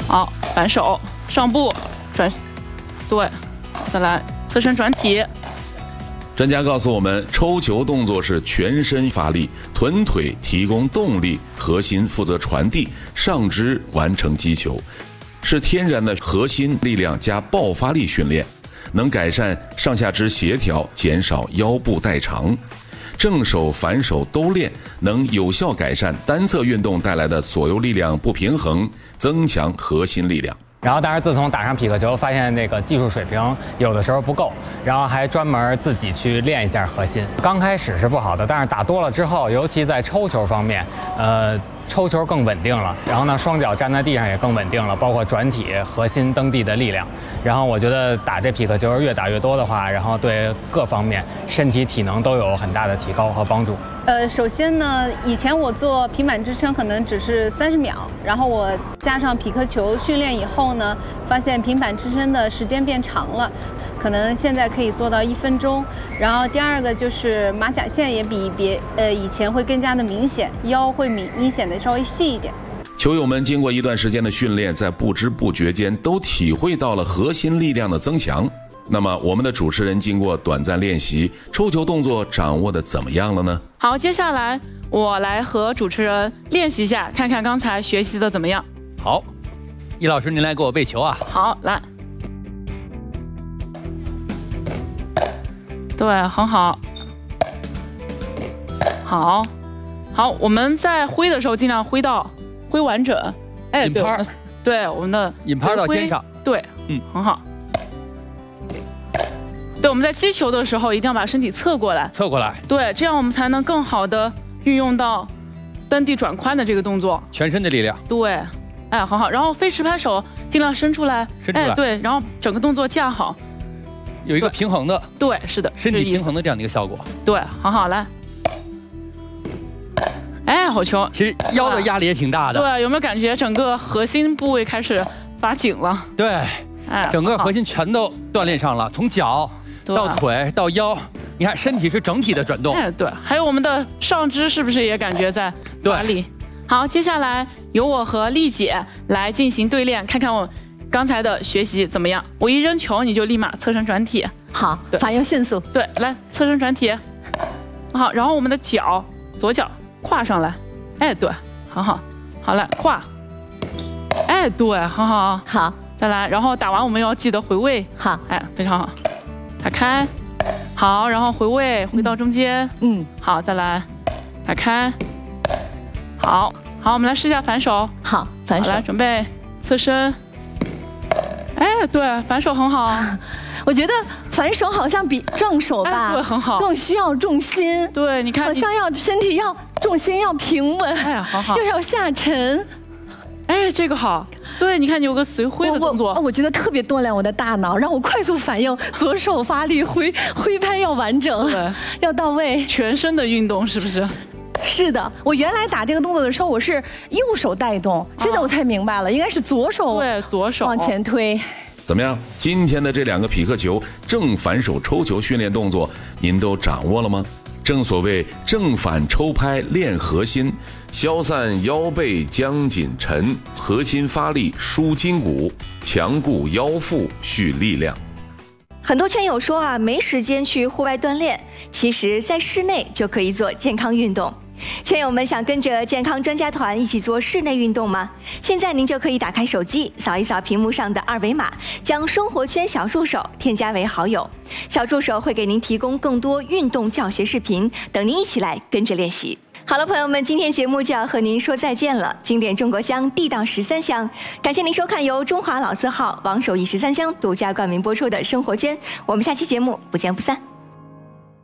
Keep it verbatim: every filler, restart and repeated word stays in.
好，反手上步转，对，再来侧身转体。 专家告诉我们，抽球动作是全身发力，臀腿提供动力，核心负责传递，上肢完成击球，是天然的核心力量加爆发力训练，能改善上下肢协调，减少腰部代偿。正手反手都练，能有效改善单侧运动带来的左右力量不平衡，增强核心力量。 然后，当然，自从打上匹克球，发现那个技术水平有的时候不够，然后还专门自己去练一下核心。刚开始是不好的，但是打多了之后，尤其在抽球方面，呃，抽球更稳定了。然后呢，双脚站在地上也更稳定了，包括转体、核心蹬地的力量。然后我觉得打这匹克球越打越多的话，然后对各方面身体体能都有很大的提高和帮助。 呃，首先呢，以前我做平板支撑可能只是三十秒，然后我加上匹克球训练以后呢，发现平板支撑的时间变长了，可能现在可以做到一分钟。然后第二个就是马甲线也比别呃以前会更加的明显，腰会明明显的稍微细一点。 球友们经过一段时间的训练，在不知不觉间都体会到了核心力量的增强。那么我们的主持人经过短暂练习，抽球动作掌握的怎么样了呢？ 好，接下来我来和主持人练习一下，看看刚才学习的怎么样。 好，易老师您来给我喂球啊。 好，来，对，很好，好，好，我们在挥的时候尽量挥到挥完整，哎， 引拍， 对，我们的引拍到肩上， 对，嗯，很好。对，我们在击球的时候一定要把身体侧过来， 侧过来， 对，这样我们才能更好的运用到蹬地转髋的这个动作， 全身的力量。 对，哎，很好。然后飞持拍手尽量伸出来， 伸出来， 哎，对，然后整个动作架好， 有一个平衡的， 对，是的， 身体平衡的这样的一个效果。 对，很好，来，哎，好球。 其实腰的压力也挺大的。 对，有没有感觉整个核心部位开始发紧了？ 对， 哎， 整个核心全都锻炼上了，从脚到腿到腰，你看身体是整体的转动。 哎，对，还有我们的上肢是不是也感觉在发力？好，接下来由我和丽姐来进行对练，看看我刚才的学习怎么样。我一扔球，你就立马侧身转体。 好，反应迅速。 对，来侧身转体。好，然后我们的脚，左脚跨上来。哎，对，很好。好，来跨。哎，对，很好。 好， 再来，然后打完我们要记得回位。 好， 哎，非常好。打开，好，然后回位，回到中间， 嗯， 好，再来，打开，好，好，我们来试一下反手， 好，反手， 来准备侧身，哎，对，反手很好， 我觉得反手好像比正手吧， 哎、对，很好， 更需要重心， 对，你看， 好像要身体要重心要平稳， 哎，好好， 又要下沉， 哎，这个好。对，你看你有个随挥的动作， 我, 我, 我觉得特别锻炼我的大脑，让我快速反应，左手发力，挥挥拍要完整， 对， 要到位， 全身的运动是不是？ 是的，我原来打这个动作的时候，我是右手带动，现在我才明白了，应该是左手， 对，左手往前推。 怎么样？今天的这两个匹克球正反手抽球训练动作，您都掌握了吗？正所谓正反抽拍练核心，消散腰背僵紧沉，核心发力舒筋骨，强固腰腹蓄力量。 很多圈友说啊，没时间去户外锻炼，其实在室内就可以做健康运动。圈友们想跟着健康专家团一起做室内运动吗？现在您就可以打开手机，扫一扫屏幕上的二维码，将生活圈小助手添加为好友。小助手会给您提供更多运动教学视频，等您一起来跟着练习。好了，朋友们，今天节目就要和您说再见了。经典中国香，地道十三香，感谢您收看由中华老字号王守义十三香独家冠名播出的生活圈，我们下期节目不见不散。